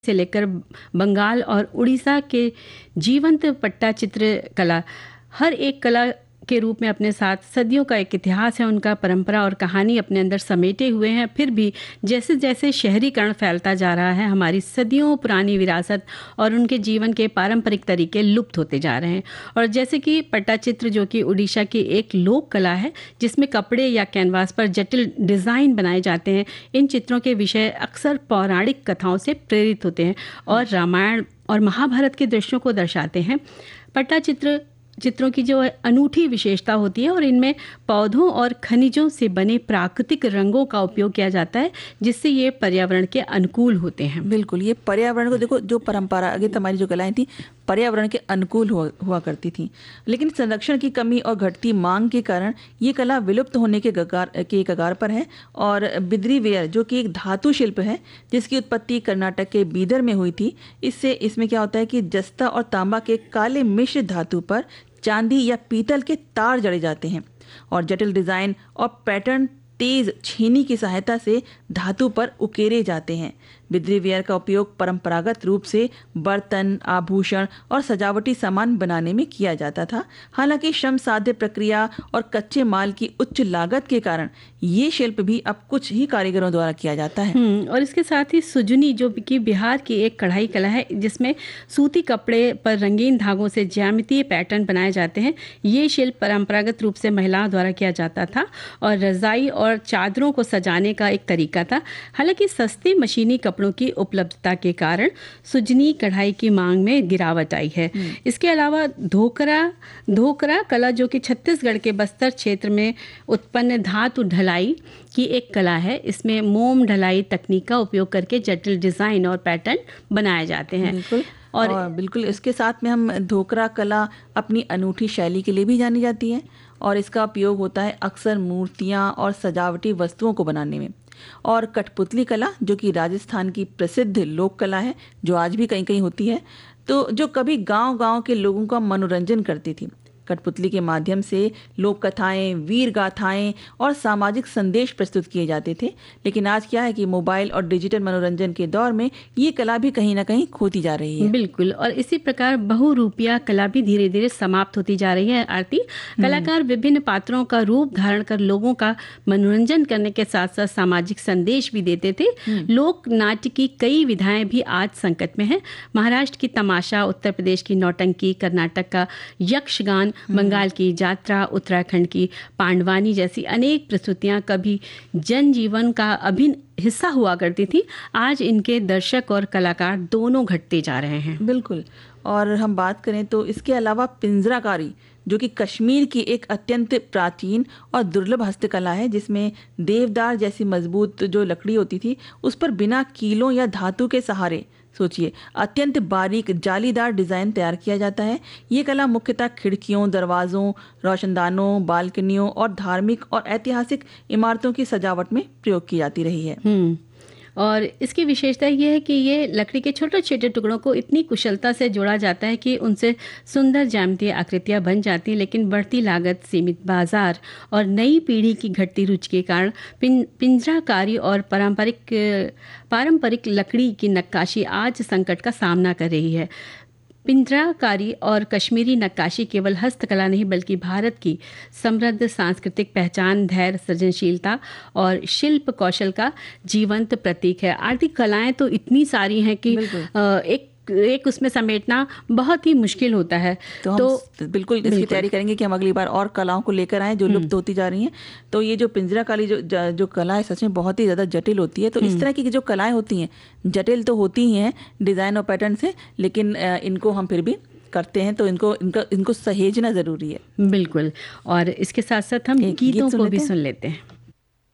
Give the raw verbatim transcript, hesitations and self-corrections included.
से लेकर बंगाल और उड़ीसा के जीवंत पट्टा चित्र कला, हर एक कला के रूप में अपने साथ सदियों का एक इतिहास है। उनका परंपरा और कहानी अपने अंदर समेटे हुए हैं। फिर भी जैसे जैसे शहरीकरण फैलता जा रहा है, हमारी सदियों पुरानी विरासत और उनके जीवन के पारंपरिक तरीके लुप्त होते जा रहे हैं। और जैसे कि पट्टाचित्र, जो कि उड़ीसा की एक लोक कला है जिसमें कपड़े या कैनवास पर जटिल डिज़ाइन बनाए जाते हैं, इन चित्रों के विषय अक्सर पौराणिक कथाओं से प्रेरित होते हैं और रामायण और महाभारत के दृश्यों को दर्शाते हैं। पट्टाचित्र चित्रों की जो अनूठी विशेषता होती है, और इनमें पौधों और खनिजों से बने प्राकृतिक रंगों का उपयोग किया जाता है, जिससे ये पर्यावरण के अनुकूल होते हैं। बिल्कुल, ये पर्यावरण को देखो, जो परंपरागत हमारी जो कलाएं थी पर्यावरण के अनुकूल हुआ, हुआ करती थी, लेकिन संरक्षण की कमी और घटती मांग के कारण ये कला विलुप्त होने के कगार के कगार पर है। और बिद्री वेयर, जो कि एक धातु शिल्प है जिसकी उत्पत्ति कर्नाटक के बीदर में हुई थी, इससे इसमें क्या होता है कि जस्ता और तांबा के काले मिश्र धातु पर चांदी या पीतल के तार जड़े जाते हैं और जटिल डिजाइन और पैटर्न तेज छेनी की सहायता से धातु पर उकेरे जाते हैं। बिद्री वेयर का उपयोग परंपरागत रूप से बर्तन, आभूषण और सजावटी सामान बनाने में किया जाता था। हालांकि श्रम साध्य प्रक्रिया और कच्चे माल की उच्च लागत के कारण ये शिल्प भी अब कुछ ही कारीगरों द्वारा किया जाता है। और इसके साथ ही सुजनी, जो कि बिहार की एक कढ़ाई कला है जिसमें सूती कपड़े पर रंगीन धागों से ज्यामितीय पैटर्न बनाए जाते हैं, ये शिल्प परंपरागत रूप से महिलाओं द्वारा किया जाता था और रजाई और चादरों को सजाने का एक तरीका था। हालांकि सस्ती मशीनी कपड़ों की उपलब्धता के कारण सुजनी कढ़ाई की मांग में गिरावट आई है। इसके अलावा धोकरा धोकरा कला, जो कि छत्तीसगढ़ के बस्तर क्षेत्र में उत्पन्न धातु ढलाई की एक कला है, इसमें मोम ढलाई तकनीक का उपयोग करके जटिल डिजाइन और पैटर्न बनाए जाते हैं। बिल्कुल। और, और बिल्कुल इसके साथ में हम धोकरा कला अपनी अनूठी शैली के लिए भी जानी जाती है और इसका उपयोग होता है अक्सर मूर्तियां और सजावटी वस्तुओं को बनाने में। और कठपुतली कला, जो कि राजस्थान की प्रसिद्ध लोक कला है, जो आज भी कहीं कहीं होती है, तो जो कभी गांव-गांव के लोगों का मनोरंजन करती थी। कठपुतली के माध्यम से लोक कथाएं, वीर गाथाएं और सामाजिक संदेश प्रस्तुत किए जाते थे। लेकिन आज क्या है कि मोबाइल और डिजिटल मनोरंजन के दौर में ये कला भी कहीं ना कहीं खोती जा रही है। बिल्कुल, और इसी प्रकार बहुरूपिया कला भी धीरे धीरे समाप्त होती जा रही है। आरती, कलाकार विभिन्न पात्रों का रूप धारण कर लोगों का मनोरंजन करने के साथ साथ सामाजिक संदेश भी देते थे। लोक नाट्य की कई विधाएं भी आज संकट में है। महाराष्ट्र की तमाशा, उत्तर प्रदेश की नौटंकी, कर्नाटक का यक्षगान, बंगाल की यात्रा, उत्तराखंड की पांडवानी जैसी अनेक प्रस्तुतियां कभी जनजीवन का अभिन्न हिस्सा हुआ करती थी। आज इनके दर्शक और कलाकार दोनों घटते जा रहे हैं। बिल्कुल। और हम बात करें तो इसके अलावा पिंजराकारी, जो कि कश्मीर की एक अत्यंत प्राचीन और दुर्लभ हस्तकला है, जिसमें देवदार जैसी मजबूत जो लकड़ी होती थी उस पर बिना कीलों या धातु के सहारे, सोचिए, अत्यंत बारीक जालीदार डिजाइन तैयार किया जाता है। ये कला मुख्यतः खिड़कियों, दरवाजों, रोशनदानों, बालकनियों और धार्मिक और ऐतिहासिक इमारतों की सजावट में प्रयोग की जाती रही है। हम्म और इसकी विशेषता ये है कि ये लकड़ी के छोटे छोटे टुकड़ों को इतनी कुशलता से जोड़ा जाता है कि उनसे सुंदर ज्यामितीय आकृतियां बन जाती हैं। लेकिन बढ़ती लागत, सीमित बाजार और नई पीढ़ी की घटती रुचि के कारण पिं, पिंजराकारी और पारंपरिक पारंपरिक लकड़ी की नक्काशी आज संकट का सामना कर रही है। पिंजराकारी और कश्मीरी नक्काशी केवल हस्तकला नहीं, बल्कि भारत की समृद्ध सांस्कृतिक पहचान, धैर्य, सृजनशीलता और शिल्प कौशल का जीवंत प्रतीक है। आर्थिक कलाएं तो इतनी सारी हैं कि एक एक उसमें समेटना बहुत ही मुश्किल होता है। तो, तो हम बिल्कुल इसकी बिल्कुल तैयारी करेंगे कि हम अगली बार और कलाओं को लेकर आएं जो लुप्त होती जा रही हैं। तो ये जो पिंजराकारी जो जो कला है, सच में बहुत ही ज़्यादा जटिल होती है। तो इस तरह की जो कलाएं होती हैं जटिल तो होती ही हैं डिज़ाइन और पैटर्न से, लेकिन इनको हम फिर भी करते हैं तो इनको इनको इनको सहेजना ज़रूरी है। बिल्कुल। और इसके साथ साथ हम गीतों को भी सुन लेते हैं।